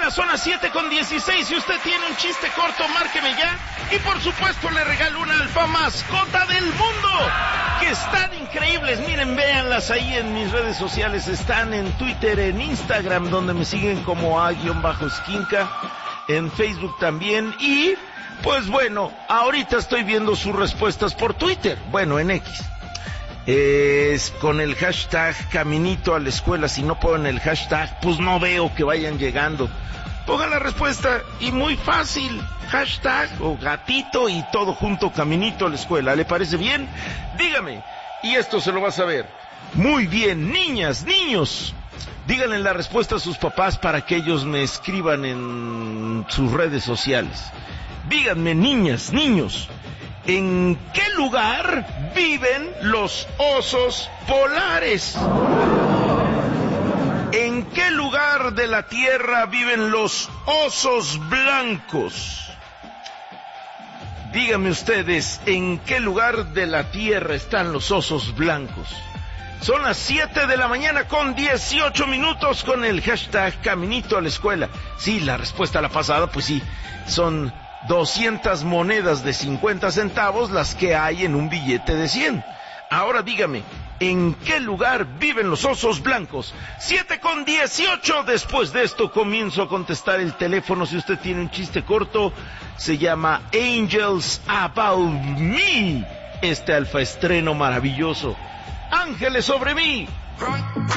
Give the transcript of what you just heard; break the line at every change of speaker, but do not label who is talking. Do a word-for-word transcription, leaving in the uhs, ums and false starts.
escuela, son las siete con dieciséis. Si usted tiene un chiste corto, márqueme ya. Y por supuesto le regalo una alfa mascota del mundo, que están increíbles. Miren, véanlas ahí en mis redes sociales. Están en Twitter, en Instagram, donde me siguen como a-esquinca, en Facebook también. Y pues bueno, ahorita estoy viendo sus respuestas por Twitter, bueno, en X. Es con el hashtag Caminito a la Escuela. Si no ponen el hashtag, pues no veo que vayan llegando. Pongan la respuesta y muy fácil, hashtag o gatito y todo junto, Caminito a la Escuela. ¿Le parece bien? Dígame, y esto se lo va a saber. Muy bien, niñas, niños, díganle la respuesta a sus papás para que ellos me escriban en sus redes sociales. Díganme, niñas, niños, ¿en qué lugar viven los osos polares? ¿En qué lugar de la Tierra viven los osos blancos? Díganme ustedes, ¿en qué lugar de la Tierra están los osos blancos? Son las siete de la mañana con dieciocho minutos con el hashtag Caminito a la Escuela. Sí, la respuesta a la pasada, pues sí, son doscientas monedas de cincuenta centavos las que hay en un billete de cien. Ahora dígame, ¿en qué lugar viven los osos blancos? siete con dieciocho, después de esto comienzo a contestar el teléfono. Si usted tiene un chiste corto, se llama Angels About Me, este alfa estreno maravilloso. Ángeles sobre mí.